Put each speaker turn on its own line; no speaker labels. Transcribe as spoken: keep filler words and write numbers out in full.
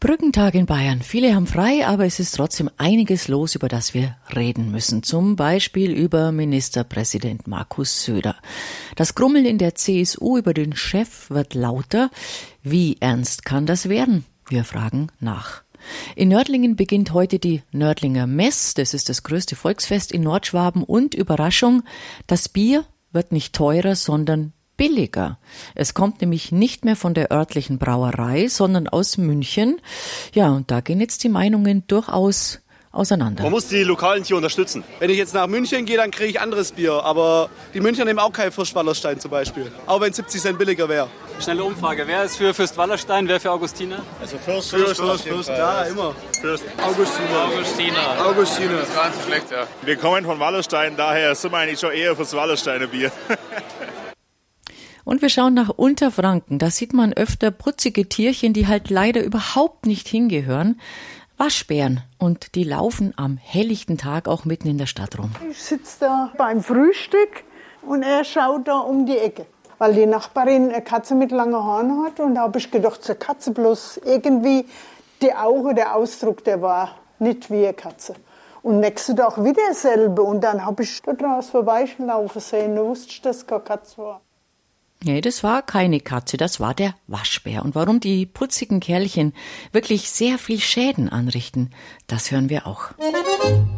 Brückentag in Bayern. Viele haben frei, aber es ist trotzdem einiges los, über das wir reden müssen. Zum Beispiel über Ministerpräsident Markus Söder. Das Grummeln in der C S U über den Chef wird lauter. Wie ernst kann das werden? Wir fragen nach. In Nördlingen beginnt heute die Nördlinger Mess. Das ist das größte Volksfest in Nordschwaben. Und Überraschung, das Bier wird nicht teurer, sondern billiger. Es kommt nämlich nicht mehr von der örtlichen Brauerei, sondern aus München. Ja, und da gehen jetzt die Meinungen durchaus auseinander.
Man muss die Lokalen hier unterstützen. Wenn ich jetzt nach München gehe, dann kriege ich anderes Bier. Aber die Münchner nehmen auch kein Fürst-Wallerstein zum Beispiel. Auch wenn siebzig Cent billiger wäre.
Schnelle Umfrage. Wer ist für Fürst-Wallerstein, wer für Augustiner?
Also Fürst, Fürst, Fürst, Fürst, ja, immer. Fürst. Augustiner.
Augustiner.
Augustiner.
Das ist gar nicht so schlecht, ja. Wir kommen von Wallerstein, daher sind wir eigentlich schon eher fürs Wallersteiner Bier.
Und wir schauen nach Unterfranken. Da sieht man öfter putzige Tierchen, die halt leider überhaupt nicht hingehören. Waschbären. Und die laufen am helllichten Tag auch mitten in der Stadt rum.
Ich sitze da beim Frühstück und er schaut da um die Ecke. Weil die Nachbarin eine Katze mit langen Haaren hat. Und da habe ich gedacht, zur Katze bloß irgendwie die Augen, der Ausdruck, der war nicht wie eine Katze. Und nächsten Tag wieder dasselbe. Und dann habe ich da draußen vorbeilaufen sehen. Da wusste ich, dass es keine Katze war.
Nee, das war keine Katze, das war der Waschbär. Und warum die putzigen Kerlchen wirklich sehr viel Schäden anrichten, das hören wir auch.